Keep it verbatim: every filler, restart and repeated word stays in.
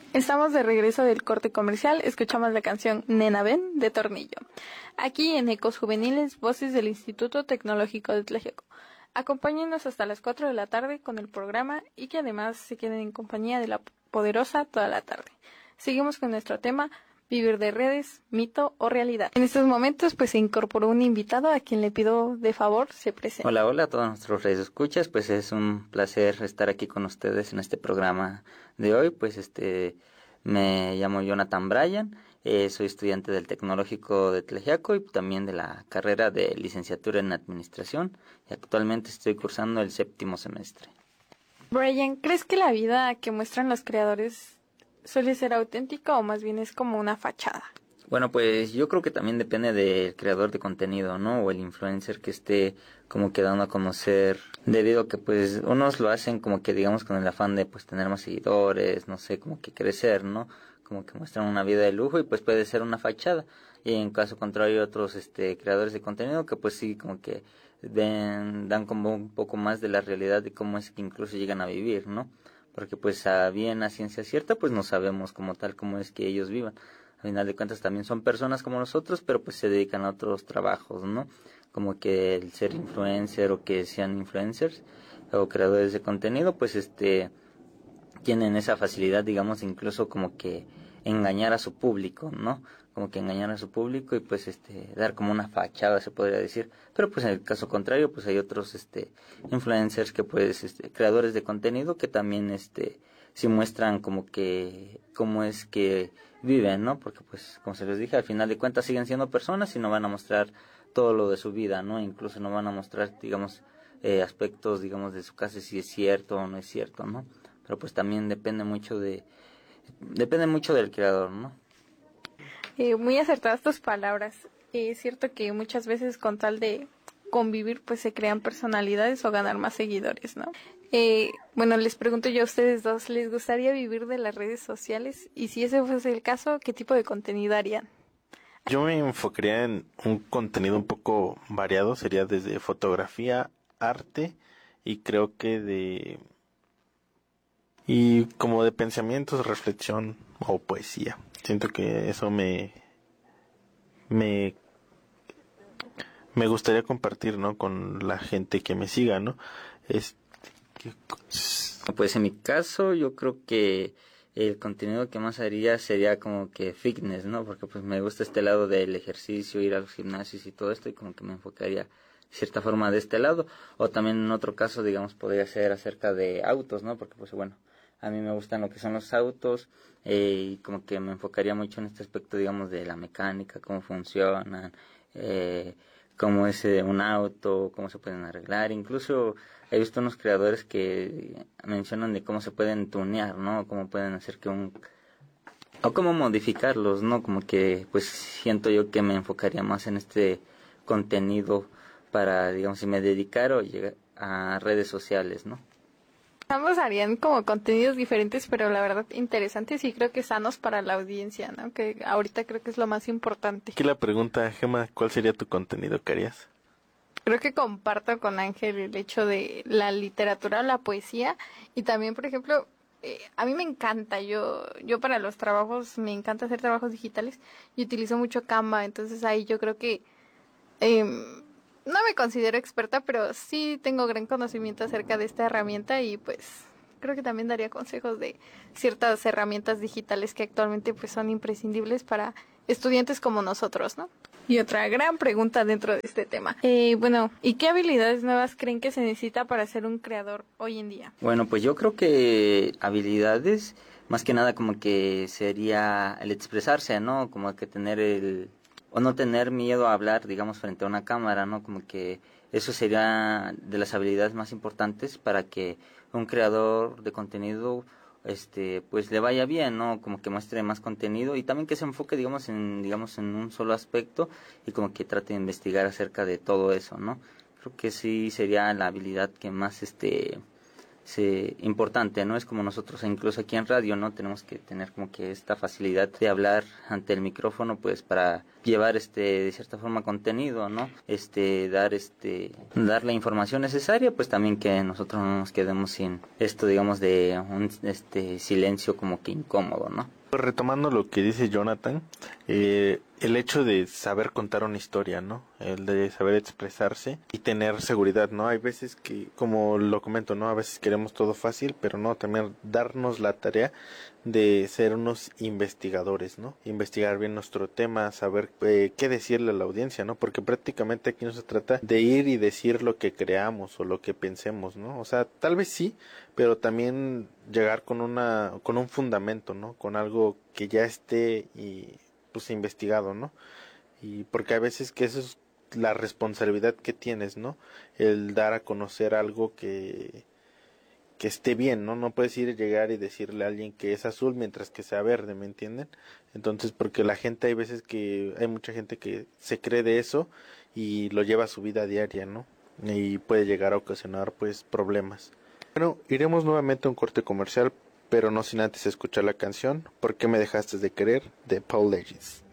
Estamos de regreso del corte comercial, escuchamos la canción Nena Ven de Tornillo. Aquí en Ecos Juveniles, voces del Instituto Tecnológico de Tlaxiaco. Acompáñenos hasta las cuatro de la tarde con el programa y que además se queden en compañía de la Poderosa toda la tarde. Seguimos con nuestro tema, vivir de redes, mito o realidad. En estos momentos pues se incorporó un invitado a quien le pido de favor se presente. Hola, hola a todos nuestros radioescuchas, pues es un placer estar aquí con ustedes en este programa de hoy. Pues este me llamo Jonathan Bryan, eh, soy estudiante del Tecnológico de Tlaxiaco y también de la carrera de licenciatura en Administración y actualmente estoy cursando el séptimo semestre. Brian, ¿crees que la vida que muestran los creadores suele ser auténtica o más bien es como una fachada? Bueno, pues yo creo que también depende del creador de contenido, ¿no? O el influencer que esté como que dando a conocer, debido a que pues unos lo hacen como que digamos con el afán de pues tener más seguidores, no sé, como que crecer, ¿no? Como que muestran una vida de lujo y pues puede ser una fachada. Y en caso contrario otros este creadores de contenido que pues sí como que den, dan como un poco más de la realidad de cómo es que incluso llegan a vivir, ¿no? Porque pues a bien a ciencia cierta pues no sabemos como tal cómo es que ellos vivan. Al final de cuentas también son personas como nosotros, pero pues se dedican a otros trabajos, ¿no? Como que el ser influencer o que sean influencers o creadores de contenido, pues este tienen esa facilidad, digamos, incluso como que engañar a su público, ¿no? Como que engañar a su público y pues este dar como una fachada, se podría decir. Pero pues en el caso contrario, pues hay otros este influencers que pues este creadores de contenido que también este sí muestran como que cómo es que viven, ¿no? Porque pues como se les dije, al final de cuentas siguen siendo personas y no van a mostrar todo lo de su vida, ¿no? Incluso no van a mostrar, digamos, eh, aspectos, digamos, de su casa si es cierto o no es cierto, ¿no? Pero pues también depende mucho de depende mucho del creador, ¿no? Eh, muy acertadas tus palabras. Eh, es cierto que muchas veces con tal de convivir pues se crean personalidades o ganar más seguidores, ¿no? Eh, bueno, les pregunto yo a ustedes dos, ¿les gustaría vivir de las redes sociales? Y si ese fuese el caso, ¿qué tipo de contenido harían? Yo me enfocaría en un contenido un poco variado, sería desde fotografía, arte y creo que de... y como de pensamientos, reflexión o poesía. Siento que eso me... me... me gustaría compartir, ¿no? Con la gente que me siga, ¿no? Es... Pues en mi caso yo creo que el contenido que más haría sería como que fitness, ¿no? Porque pues me gusta este lado del ejercicio, ir a los gimnasios y todo esto y como que me enfocaría de cierta forma de este lado. O también en otro caso, digamos, podría ser acerca de autos, ¿no? Porque pues bueno, a mí me gustan lo que son los autos eh, y como que me enfocaría mucho en este aspecto, digamos, de la mecánica, cómo funcionan, eh, cómo es eh, un auto, cómo se pueden arreglar. Incluso he visto unos creadores que mencionan de cómo se pueden tunear, ¿no? Cómo pueden hacer que un... o cómo modificarlos, ¿no? Como que pues siento yo que me enfocaría más en este contenido para, digamos, si me dedicara o llegar a redes sociales, ¿no? Ambos harían como contenidos diferentes, pero la verdad interesantes y creo que sanos para la audiencia, ¿no? Que ahorita creo que es lo más importante. Aquí la pregunta, Gemma, ¿cuál sería tu contenido que harías? Creo que comparto con Ángel el hecho de la literatura o la poesía y también, por ejemplo, eh, a mí me encanta, yo yo para los trabajos, me encanta hacer trabajos digitales y utilizo mucho Canva, entonces ahí yo creo que eh, no me considero experta, pero sí tengo gran conocimiento acerca de esta herramienta y pues creo que también daría consejos de ciertas herramientas digitales que actualmente pues son imprescindibles para estudiantes como nosotros, ¿no? Y otra gran pregunta dentro de este tema. Eh, bueno, ¿y qué habilidades nuevas creen que se necesita para ser un creador hoy en día? Bueno, pues yo creo que habilidades, más que nada como que sería el expresarse, ¿no? Como que tener el... o no tener miedo a hablar, digamos, frente a una cámara, ¿no? Como que eso sería de las habilidades más importantes para que un creador de contenido este pues le vaya bien, ¿no? Como que muestre más contenido y también que se enfoque, digamos, en digamos en un solo aspecto y como que trate de investigar acerca de todo eso, ¿no? Creo que sí sería la habilidad que más este se, importante, ¿no? Es como nosotros, incluso aquí en radio, ¿no? Tenemos que tener como que esta facilidad de hablar ante el micrófono, pues para llevar este de cierta forma contenido, ¿no? Este dar este dar la información necesaria, pues también que nosotros no nos quedemos sin esto, digamos, de un este silencio como que incómodo, ¿no? Pues retomando lo que dice Jonathan, eh, el hecho de saber contar una historia, ¿no? El de saber expresarse y tener seguridad, ¿no? Hay veces que, como lo comento, ¿no? A veces queremos todo fácil, pero no, también darnos la tarea de ser unos investigadores, ¿no? Investigar bien nuestro tema, saber eh, qué decirle a la audiencia, ¿no? Porque prácticamente aquí no se trata de ir y decir lo que creamos o lo que pensemos, ¿no? O sea, tal vez sí, pero también llegar con una con un fundamento, ¿no? Con algo que ya esté y pues investigado, ¿no? Y porque hay veces que eso es la responsabilidad que tienes, ¿no? El dar a conocer algo que que esté bien, ¿no? No puedes ir y llegar y decirle a alguien que es azul mientras que sea verde, ¿me entienden? Entonces, porque la gente, hay veces que, hay mucha gente que se cree de eso y lo lleva a su vida diaria, ¿no? Y puede llegar a ocasionar, pues, problemas. Bueno, iremos nuevamente a un corte comercial, pero no sin antes escuchar la canción ¿Por qué me dejaste de querer? De Paul Legis.